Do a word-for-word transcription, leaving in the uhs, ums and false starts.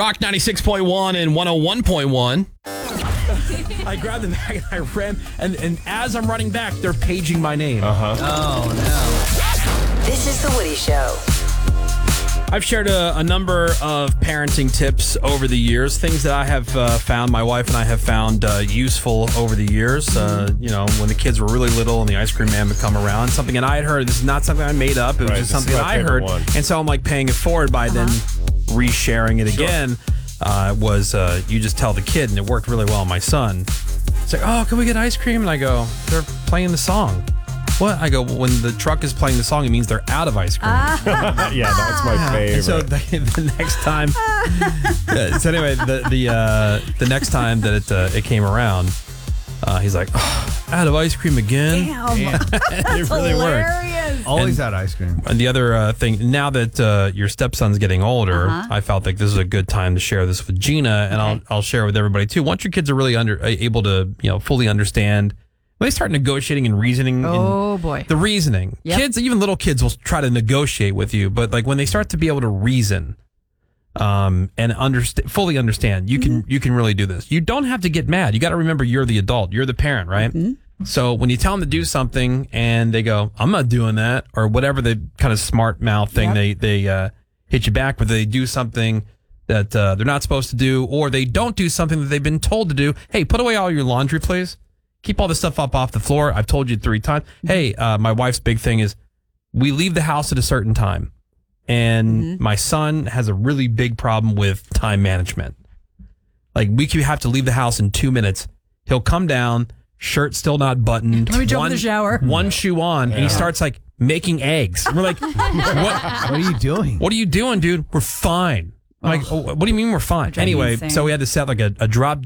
Rock ninety-six point one and one oh one point one. I grabbed the bag and I ran, and, and as I'm running back, they're paging my name. Uh-huh. Oh, no. This is The Woody Show. I've shared a, a number of parenting tips over the years, things that I have uh, found, my wife and I have found uh, useful over the years. Uh, you know, when the kids were really little and the ice cream man would come around, something that I had heard. This is not something I made up. It was Right, just this something is that my I favorite heard. one. And so I'm like paying it forward by then resharing it again. Uh, was uh, you just tell the kid, and it worked really well on my son. It's like, oh, can we get ice cream? And I go, they're playing the song. What? I go, well, when the truck is playing the song, it means they're out of ice cream. Yeah, that's my favorite. And so the, the next time, yeah, so anyway, the the uh, the next time that it uh, it came around, uh, he's like, oh, out of ice cream again. Damn. It really worked. Hilarious. Always had ice cream. And the other uh, thing, now that uh, your stepson's getting older, Uh-huh. I felt like this is a good time to share this with Gina, and I'll I'll share with everybody too. Once your kids are really under able to you know fully understand, when they start negotiating and reasoning. Oh, and boy. the reasoning. Yep. Kids, even little kids, will try to negotiate with you, but like when they start to be able to reason, um, and understand, fully understand, you can you can really do this. You don't have to get mad. You got to remember, you're the adult, you're the parent, right? So when you tell them to do something and they go, I'm not doing that, or whatever the kind of smart mouth thing Yep. they they uh, hit you back with, they do something that uh, they're not supposed to do, or they don't do something that they've been told to do. Hey, put away all your laundry, please. Keep all this stuff up off the floor. I've told you three times. Hey, uh, my wife's big thing is we leave the house at a certain time. And my son has a really big problem with time management. Like, we could have to leave the house in two minutes. He'll come down, shirt still not buttoned. Let me jump in one, the shower. One shoe on, and he starts, like, making eggs. And we're like, what, What are you doing? what are you doing, dude? We're fine. I'm like, oh, what do you mean we're fine? Drive me Anyway, insane. so we had to set, like, a, a drop